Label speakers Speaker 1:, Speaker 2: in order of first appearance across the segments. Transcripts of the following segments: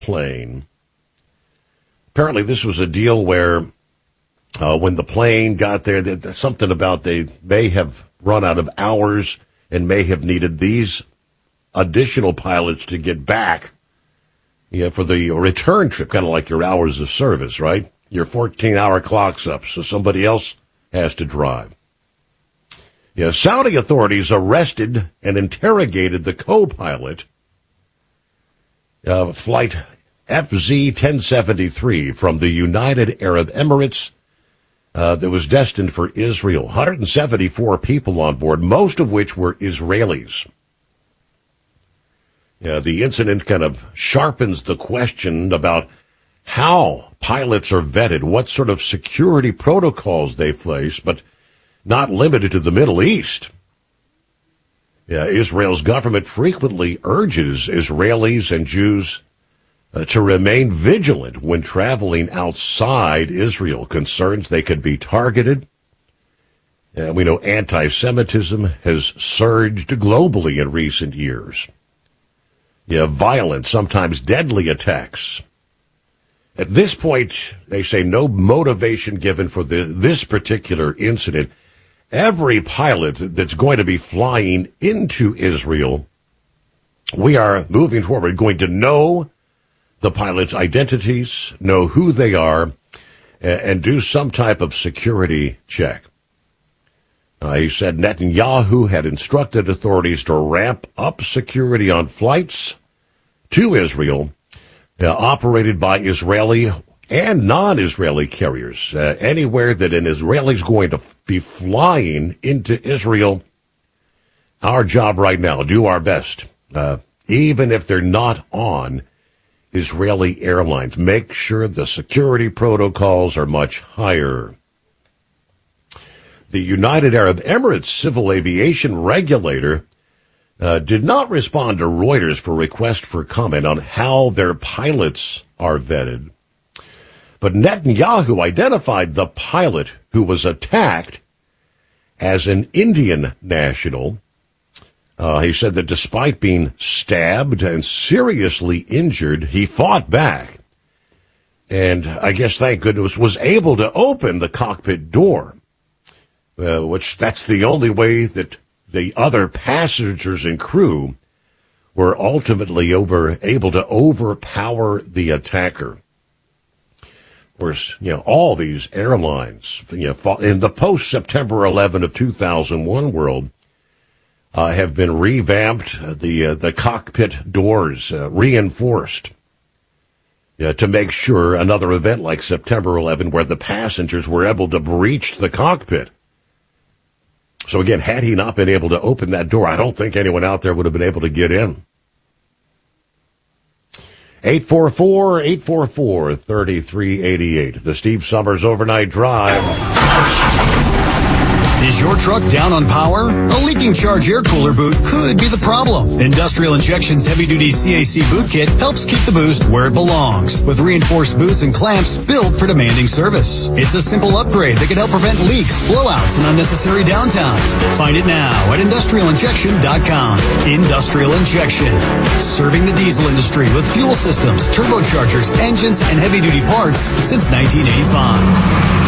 Speaker 1: plane. Apparently this was a deal where when the plane got there, something about they may have run out of hours and may have needed these additional pilots to get back for the return trip, kind of like your hours of service, right? Your 14-hour clock's up, so somebody else has to drive. Saudi authorities arrested and interrogated the co-pilot of flight FZ-1073 from the United Arab Emirates that was destined for Israel. 174 people on board, most of which were Israelis. The incident kind of sharpens the question about how pilots are vetted, what sort of security protocols they face, but not limited to the Middle East. Israel's government frequently urges Israelis and Jews to remain vigilant when traveling outside Israel. Concerns they could be targeted. We know anti-Semitism has surged globally in recent years. Violent, sometimes deadly attacks. At this point, they say no motivation given for this particular incident. Every pilot that's going to be flying into Israel, we are moving forward going to know the pilots' identities, know who they are, and do some type of security check. He said Netanyahu had instructed authorities to ramp up security on flights to Israel operated by Israeli and non-Israeli carriers. Anywhere that an Israeli is going to be flying into Israel, our job right now, do our best, even if they're not on Israeli airlines. Make sure the security protocols are much higher. The United Arab Emirates civil aviation regulator did not respond to Reuters for request for comment on how their pilots are vetted. But Netanyahu identified the pilot who was attacked as an Indian national. He said that despite being stabbed and seriously injured, he fought back. And I guess, thank goodness, was able to open the cockpit door, which that's the only way that the other passengers and crew were ultimately able to overpower the attacker. Of course, all these airlines, in the post-September 11 of 2001 world, have been revamped, the cockpit doors reinforced to make sure another event like September 11, where the passengers were able to breach the cockpit. So again, had he not been able to open that door, I don't think anyone out there would have been able to get in. 844-844-3388. The Steve Summers Overnight Drive.
Speaker 2: Is your truck down on power? A leaking charge air cooler boot could be the problem. Industrial Injection's heavy-duty CAC boot kit helps keep the boost where it belongs, with reinforced boots and clamps built for demanding service. It's a simple upgrade that can help prevent leaks, blowouts, and unnecessary downtime. Find it now at industrialinjection.com. Industrial Injection, serving the diesel industry with fuel systems, turbochargers, engines, and heavy-duty parts since 1985.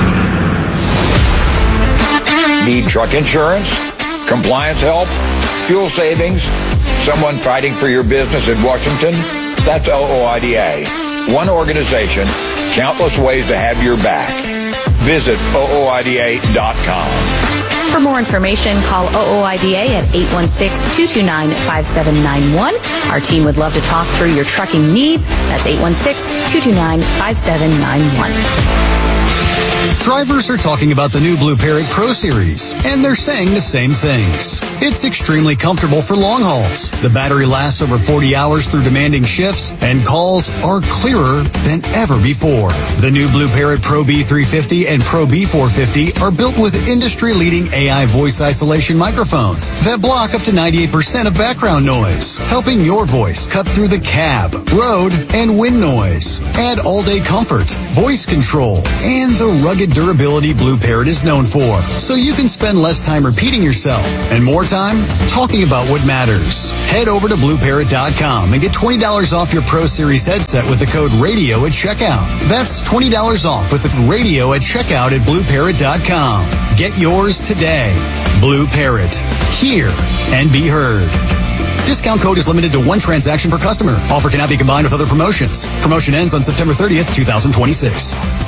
Speaker 3: Need truck insurance, compliance help, fuel savings, someone fighting for your business in Washington? That's OOIDA. One organization, countless ways to have your back. Visit OOIDA.com.
Speaker 4: For more information, call OOIDA at 816-229-5791. Our team would love to talk through your trucking needs. That's 816-229-5791.
Speaker 2: Drivers are talking about the new Blue Parrot Pro Series, and they're saying the same things. It's extremely comfortable for long hauls. The battery lasts over 40 hours through demanding shifts, and calls are clearer than ever before. The new Blue Parrot Pro B350 and Pro B450 are built with industry-leading AI voice isolation microphones that block up to 98% of background noise, helping your voice cut through the cab, road, and wind noise. Add all-day comfort, voice control, and the rugged durability Blue Parrot is known for, so you can spend less time repeating yourself and more time? Talking about what matters. Head over to BlueParrot.com and get $20 off your Pro Series headset with the code RADIO at checkout. That's $20 off with the RADIO at checkout at BlueParrot.com. Get yours today. Blue Parrot. Hear and be heard. Discount code is limited to one transaction per customer. Offer cannot be combined with other promotions. Promotion ends on September 30th, 2026.